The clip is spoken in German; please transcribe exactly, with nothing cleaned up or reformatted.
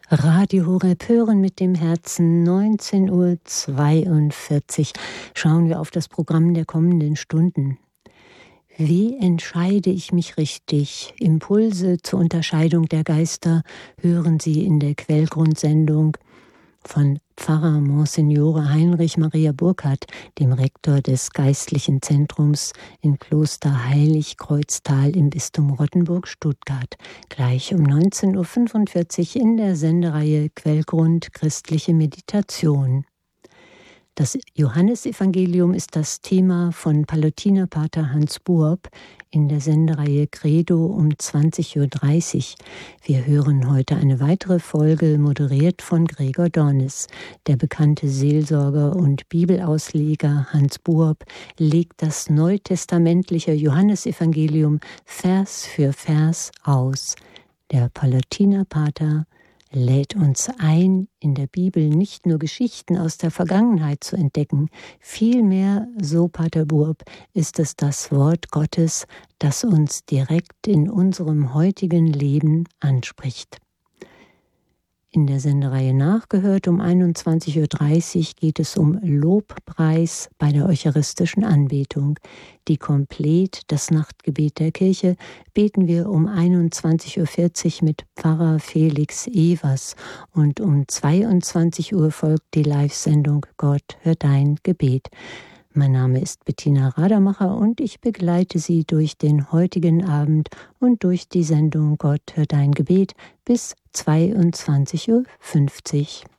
Radio Horeb hören mit dem Herzen, neunzehn Uhr zweiundvierzig. Schauen wir auf das Programm der kommenden Stunden. Wie entscheide ich mich richtig? Impulse zur Unterscheidung der Geister hören Sie in der Quellgrundsendung von Pfarrer Monsignore Heinrich Maria Burkhardt, dem Rektor des Geistlichen Zentrums in Kloster Heiligkreuztal im Bistum Rottenburg-Stuttgart, gleich um neunzehn Uhr fünfundvierzig in der Sendereihe Quellgrund Christliche Meditation. Das Johannesevangelium ist das Thema von Pallotinerpater Hans Buob in der Sendereihe Credo um zwanzig Uhr dreißig. Wir hören heute eine weitere Folge, moderiert von Gregor Dornis. Der bekannte Seelsorger und Bibelausleger Hans Buob legt das neutestamentliche Johannesevangelium Vers für Vers aus. Der Pallotinerpater lädt uns ein, in der Bibel nicht nur Geschichten aus der Vergangenheit zu entdecken, vielmehr, so Pater Buob, ist es das Wort Gottes, das uns direkt in unserem heutigen Leben anspricht. In der Sendereihe Nachgehört um einundzwanzig Uhr dreißig geht es um Lobpreis bei der eucharistischen Anbetung. Die Komplett, das Nachtgebet der Kirche, beten wir um einundzwanzig Uhr vierzig mit Pfarrer Felix Evers und um zweiundzwanzig Uhr folgt die Live-Sendung Gott, hör dein Gebet. Mein Name ist Bettina Radermacher und ich begleite Sie durch den heutigen Abend und durch die Sendung Gott, hör dein Gebet bis zweiundzwanzig Uhr fünfzig.